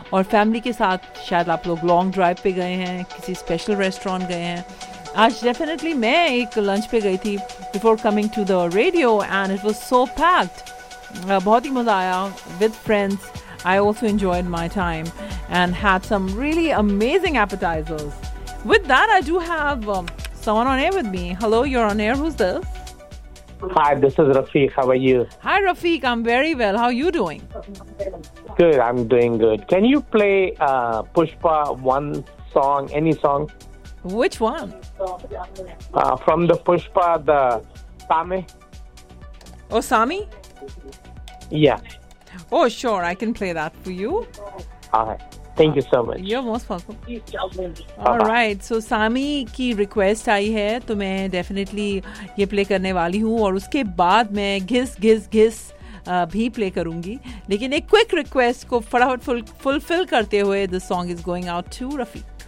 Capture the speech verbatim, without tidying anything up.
और फैमिली के साथ शायद आप लोग लॉन्ग ड्राइव पे गए हैं, किसी स्पेशल रेस्टोरेंट गए हैं. आज डेफिनेटली मैं एक लंच पे गई थी before coming to the radio and it was so packed. बहुत ही मज़ा आया with friends. I also enjoyed my time and had some really amazing appetizers. With that, I do have um, someone on air with me. Hello, you're on air. Who's this? Hi, this is Rafiq. How are you? Hi, Rafiq. I'm very well. How are you doing? Good. I'm doing good. Can you play uh, Pushpa one song, any song? Which one? Uh, from the Pushpa, the Same. Oh, Sami? Yeah. Oh, sure. I can play that for you. All right. Thank you so much. You're most welcome. All right. So, Sami की request आई है तो मैं definitely ये play करने वाली हूँ और उसके बाद मैं घिस घिस घिस भी play करूँगी. लेकिन एक quick request को फटाफट fulfill करते हुए the song is going out to Rafiq.